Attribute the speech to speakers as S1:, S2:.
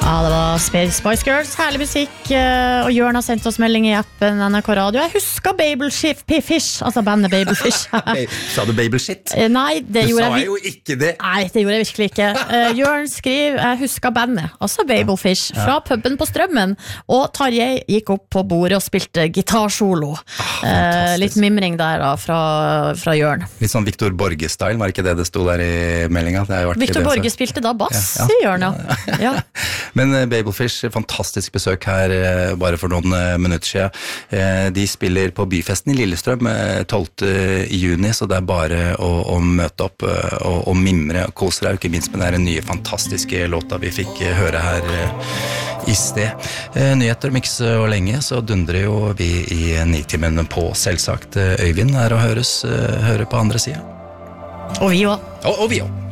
S1: Ja, det var Spice Girls, herlig musikk. Og Jørn har sendt oss melding I appen NRK Radio. Jeg husker Babelfish, altså bandet Babelfish.
S2: Sa du Babelshit?
S1: Nei, det gjorde jeg
S2: jo ikke det.
S1: Nei, det gjorde jeg virkelig ikke. Jørn skriver, jeg husker bandet, altså Babelfish, fra puben på Strømmen. Og Tarjei gikk opp på bordet og spilte gitarsolo. Litt mimring der da, fra Jørn.
S2: Litt sånn Victor Borge-style, var ikke det sto der I meldinga?
S1: Victor Borge spilte da bass, sier Jørn, ja.
S2: Men Babelfish, fantastisk besøk her bare for noen minutter siden. De spiller på Byfesten I Lillestrøm 12. juni, så det bare å møte opp og mimre og kose deg, ikke minst med den nye fantastiske låta vi fikk høre her I sted. Nyheter om ikke så lenge, så dundrer jo vi I 9-timen på selvsagt. Øyvind å høre på andre siden.
S1: Og vi også.
S2: Og vi også.